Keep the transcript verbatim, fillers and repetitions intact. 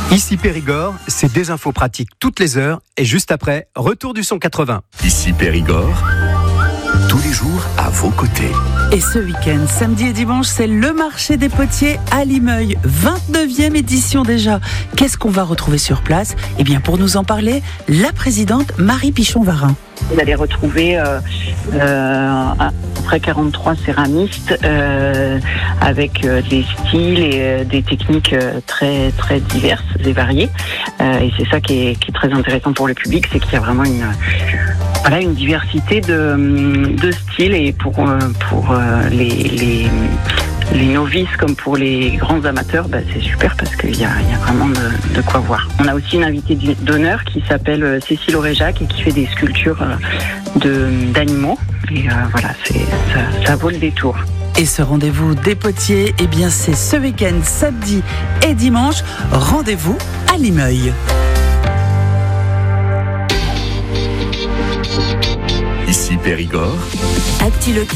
Ici Périgord, c'est des infos pratiques toutes les heures et juste après, retour du son quatre-vingts. Ici Périgord, tous les jours à vos côtés. Et ce week-end, samedi et dimanche, c'est le marché des potiers à Limeuil, vingt-neuvième édition déjà. Qu'est-ce qu'on va retrouver sur place ? Eh bien, pour nous en parler, la présidente Marie Pichon-Varin. Vous allez retrouver euh, euh, à peu près quarante-trois céramistes euh, avec euh, des styles et euh, des techniques euh, très très diverses et variées. Euh, et c'est ça qui est, qui est très intéressant pour le public, c'est qu'il y a vraiment une voilà une diversité de, de styles et pour pour euh, les, les les novices comme pour les grands amateurs, bah, c'est super parce qu'il y a, il y a vraiment de, de quoi voir. On a aussi une invitée d'honneur qui s'appelle Cécile Auréjac et qui fait des sculptures de, d'animaux. Et euh, voilà, c'est, ça, ça vaut le détour. Et ce rendez-vous des potiers, eh bien c'est ce week-end, samedi et dimanche. Rendez-vous à Limeuil. Ici Périgord. Actu Local.